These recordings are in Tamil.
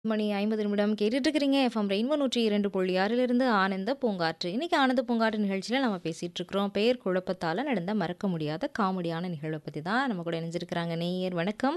மணி 50 நிமிடம் கேட்டுட்டு இருக்கிறீங்க. எஃப்எம் ரெயின்போ 102.6லிருந்து ஆனந்த பூங்காற்று. இன்னைக்கு ஆனந்த பூங்காற்று நிகழ்ச்சியில நம்ம பேசிட்டு இருக்கிறோம். பெயர் குழப்பத்தால நடந்த மறக்க முடியாத காமெடியான நிகழ்வை பத்தி தான் நம்ம கூட இணைஞ்சிருக்கிறாங்க. நேயர் வணக்கம்.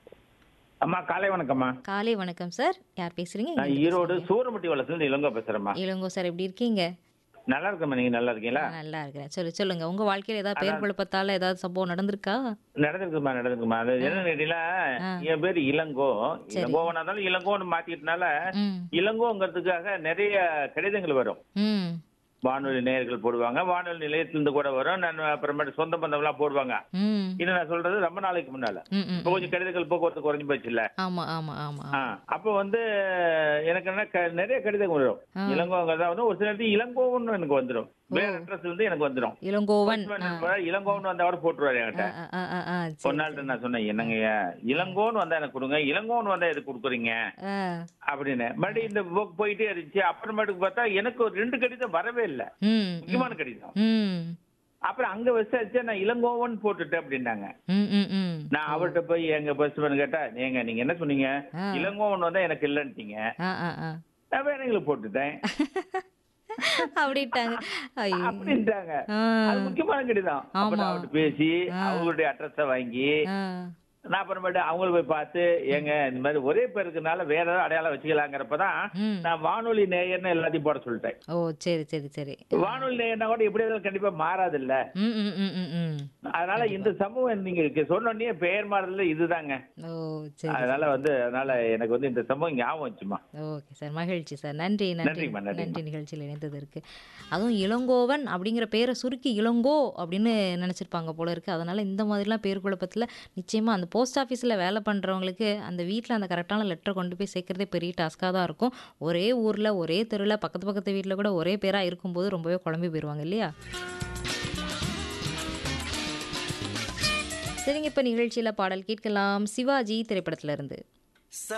அம்மா காலை வணக்கம்மா. காலை வணக்கம் சார். யார் பேசுறீங்க? நான் எங்கிருந்து ஈரோடு பேசுறீங்க? சூரமட்டி வளத்துல இளங்கோ பேசுறேம்மா. இளங்கோ சார் எப்படி இருக்கீங்க? நல்லா இருக்கம்மா, நீங்க நல்லா இருக்கீங்களா? நான் நல்லா இருக்கிறேன். சொல்லுங்க. உங்க வாழ்க்கையில ஏதாவது பெயர் அதான் குழப்பத்தால ஏதாவது சம்பவம் நடந்திருக்கா? நடந்திருக்குமா. அது ஆ, என்ன கேட்டீங்களா, ஆ. என் பேர் இளங்கோ. சரி. இளங்கோவனாலும் இளங்கோன்னு மாத்திட்டனால ம். இளங்கோங்கிறதுக்காக நிறைய கடிதங்கள் வரும். ம். வானொலி நேயர்கள் போடுவாங்க, வானொலி நிலையத்திலிருந்து கூட வரும். நான் அப்புறமேட்டு சொந்த பந்தம் எல்லாம் போடுவாங்க. ம். இது நான் சொல்றது ரொம்ப நாளைக்கு முன்னால. ம். ம். இப்போ கொஞ்சம் கடிதங்கள் போக்குவரத்து குறைஞ்சு போச்சுல்ல. ஆமா ஆமா ஆமா ஆ, ஆமா. அப்போ வந்து எனக்கு என்ன நிறைய கடிதங்கள் வரும். ஆ. இளங்கோங்கிறதா வந்து ஒரு சில நேரத்துக்கு இளங்கோன்னு எனக்கு வந்துடும். ஓ, வேற அட்ரஸ் இருந்து எனக்கு வந்துடும். இளங்கோவன். போஸ்ட்மேன் ஆ நம்பர் இளங்கோன்னு வந்தா கூட போட்டுருவாரு ஆ என்கிட்ட. ஆ ஆ ஆ ஆ. ஒரு சரி நாள்கிட்ட சரி. நான் சொன்னேன், என்னங்கய்யா இளங்கோன்னு வந்தா எனக்கு கொடுங்க, இளங்கோன்னு வந்தா எதுக்கு கொடுக்குறீங்க ஆ. அப்படின்னு. மறுபடியும் இந்த புக் போயிட்டே இருந்துச்சு. அப்புறமேட்டுக்கு பார்த்தா எனக்கு ஒரு 2 கடிதம் வரவே இல்லை, ம். ம். முக்கியமான கடிதம். ம். அப்புறம் அங்க விசாரிச்சா நான் இளங்கோவன் போட்டுட்டேன் அப்படின்னாங்க. ம். ம். ம். நான் ஓ. அவர்கிட்ட போய் எங்க போஸ்ட்மேன் கேட்டா, நீங்க என்ன சொன்னீங்க, ஆ. இளங்கோவன் வந்தா எனக்கு இல்லைன்ட்டீங்க. ஆ ஆ ஆ. நான் வேற எங்களுக்கு போட்டுட்டேன் அப்படின்ட்டாங்க. ஐயோ! அப்படின்ட்டாங்க. ஆ. அது முக்கியமான கடிதம். அப்ப ஆமா. நான் அவர்கிட்ட பேசி ஆ. அவங்களுடைய அட்ரஸ வாங்கி ஆ. நான் அப்புறமேட்டு அவங்கள போய் பார்த்து, ஏங்க இந்த மாதிரி ஒரே பேர் இருக்கனால வேற ஏதாவது அடையாளம் வச்சுக்கலாங்கிறப்பதான் ம். நான் வானொலி நேயர்னு எல்லாத்தையும் போட சொல்லிட்டேன். ஓ! சரி, சரி, சரி. வானொலி நேயர்னா கூட எப்படி இருந்தாலும் கண்டிப்பா மாறாது இல்ல. ம். ம். ம். ம். ம். அதனால கண்டிப்பா. இந்த சம்பவம் நீங்க சொன்னோடனே பெயர் மாறுதல இதுதாங்க. ஓ! சரி, அதனால சரி. அதனால எனக்கு வந்து இந்த சம்பவம் ஞாபகம் வச்சுமா. Okay sir. மகிழ்ச்சி சார். நன்றி, நன்றி. நன்றிம்மா, நன்றி நன்றிம்மா. நிகழ்ச்சியில் இணைந்ததற்கு. அதுவும் இளங்கோவன் அப்படிங்கிற பேரை சுருக்கி இளங்கோ அப்படின்னு நினச்சிருப்பாங்க போல இருக்கு. அதனால இந்த மாதிரிலாம் பேர் குழப்பத்தில் நிச்சயமா அந்த போஸ்ட் ஆஃபீஸில் வேலை பண்ணுறவங்களுக்கு அந்த வீட்டில் அந்த கரெக்டான லெட்டரை கொண்டு போய் சேர்க்கறதே பெரிய டாஸ்க்காக தான் இருக்கும். ஒரே ஊரில், ஒரே தெருவில், பக்கத்து பக்கத்து வீட்டில் கூட ஒரே பேராக இருக்கும்போது ரொம்பவே குழம்பி போயிடுவாங்க இல்லையா? சரிங்க, இப்போ நிகழ்ச்சியில் பாடல் கேட்கலாம். சிவாஜி திரைப்படத்துல இருந்து.